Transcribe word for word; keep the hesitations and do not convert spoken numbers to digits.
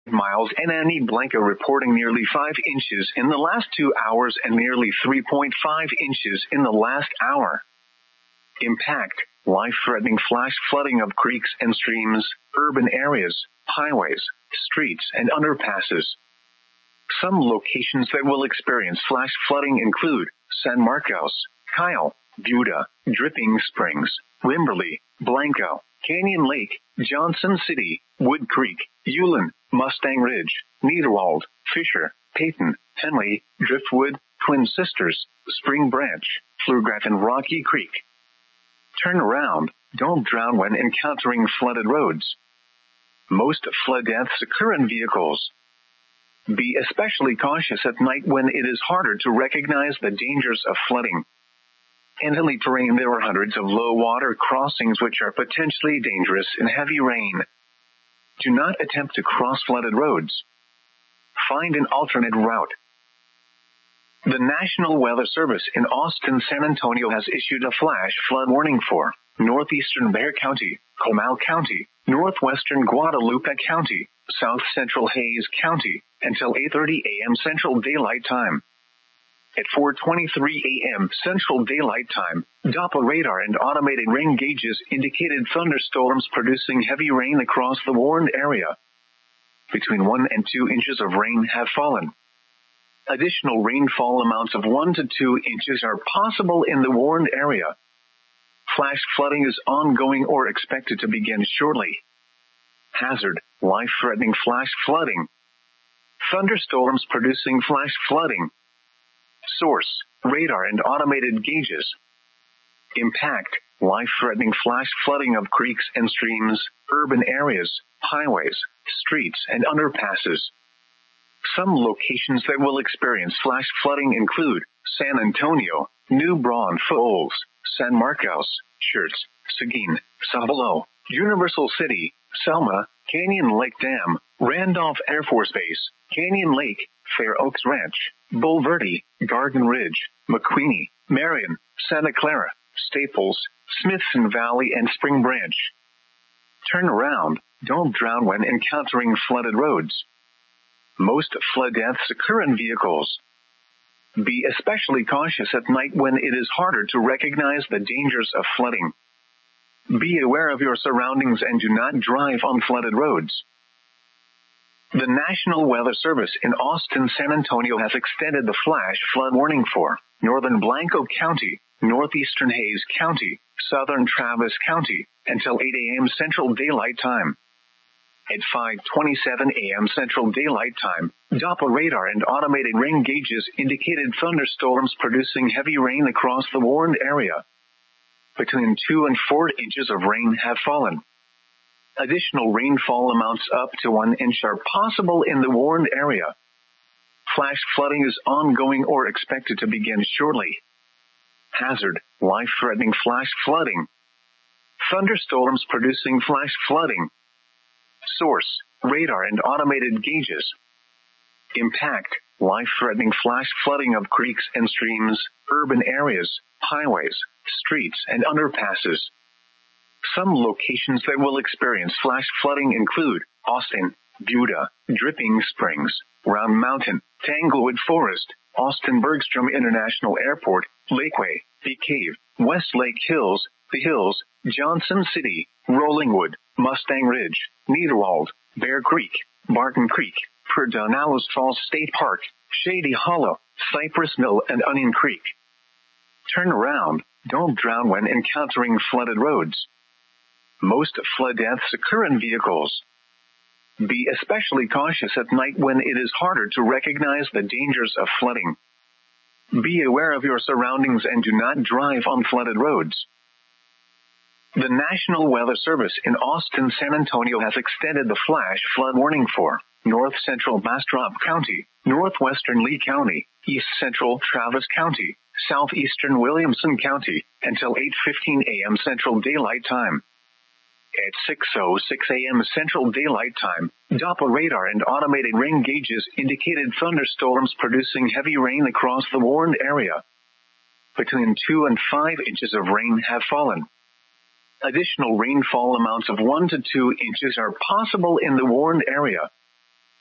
miles, and Annie Blanca reporting nearly five inches in the last two hours and nearly three point five inches in the last hour. Impact: life-threatening flash flooding of creeks and streams, urban areas, highways, streets, and underpasses. Some locations that will experience flash flooding include San Marcos, Kyle, Buda, Dripping Springs, Wimberley, Blanco, Canyon Lake, Johnson City, Wood Creek, Ulen, Mustang Ridge, Niederwald, Fisher, Peyton, Henley, Driftwood, Twin Sisters, Spring Branch, Pflugraf, and Rocky Creek. Turn around. Don't drown when encountering flooded roads. Most flood deaths occur in vehicles. Be especially cautious at night when it is harder to recognize the dangers of flooding. In hilly terrain, there are hundreds of low water crossings which are potentially dangerous in heavy rain. Do not attempt to cross flooded roads. Find an alternate route. The National Weather Service in Austin, San Antonio has issued a flash flood warning for northeastern Bexar County, Comal County, northwestern Guadalupe County, south central Hays County, until eight thirty a.m. Central Daylight Time. At four twenty-three a.m. Central Daylight Time, Doppler radar and automated rain gauges indicated thunderstorms producing heavy rain across the warned area. Between one and two inches of rain have fallen. Additional rainfall amounts of one to two inches are possible in the warned area. Flash flooding is ongoing or expected to begin shortly. Hazard: life-threatening flash flooding. Thunderstorms producing flash flooding. Source: radar and automated gauges. Impact: life-threatening flash flooding of creeks and streams, urban areas, highways, streets, and underpasses. Some locations that will experience flash flooding include San Antonio, New Braunfels, San Marcos, Schertz, Seguin, Sabalo, Universal City, Selma, Canyon Lake Dam, Randolph Air Force Base, Canyon Lake, Fair Oaks Ranch, Bulverde, Garden Ridge, McQueenie, Marion, Santa Clara, Staples, Smithson Valley, and Spring Branch. Turn around. Don't drown when encountering flooded roads. Most flood deaths occur in vehicles. Be especially cautious at night when it is harder to recognize the dangers of flooding. Be aware of your surroundings and do not drive on flooded roads. The National Weather Service in Austin, San Antonio has extended the flash flood warning for northern Blanco County, northeastern Hays County, southern Travis County, until eight a.m. Central Daylight Time. At five twenty-seven a.m. Central Daylight Time, Doppler radar and automated rain gauges indicated thunderstorms producing heavy rain across the warned area. Between two and four inches of rain have fallen. Additional rainfall amounts up to one inch are possible in the warned area. Flash flooding is ongoing or expected to begin shortly. Hazard: life-threatening flash flooding. Thunderstorms producing flash flooding. Source: radar and automated gauges. Impact: life-threatening flash flooding of creeks and streams, urban areas, highways, streets, and underpasses. Some locations that will experience flash flooding include Austin, Buda, Dripping Springs, Round Mountain, Tanglewood Forest, Austin Bergstrom International Airport, Lakeway, Bee Cave, West Lake Hills, The Hills, Johnson City, Rollingwood, Mustang Ridge, Niederwald, Bear Creek, Barton Creek, Pedernales Falls State Park, Shady Hollow, Cypress Mill, and Onion Creek. Turn around. Don't drown when encountering flooded roads. Most flood deaths occur in vehicles. Be especially cautious at night when it is harder to recognize the dangers of flooding. Be aware of your surroundings and do not drive on flooded roads. The National Weather Service in Austin, San Antonio has extended the flash flood warning for north central Bastrop County, northwestern Lee County, east central Travis County, southeastern Williamson County, until eight fifteen a.m. Central Daylight Time. At six oh six a.m. Central Daylight Time, Doppler radar and automated rain gauges indicated thunderstorms producing heavy rain across the warned area. Between two and five inches of rain have fallen. Additional rainfall amounts of one to two inches are possible in the warned area.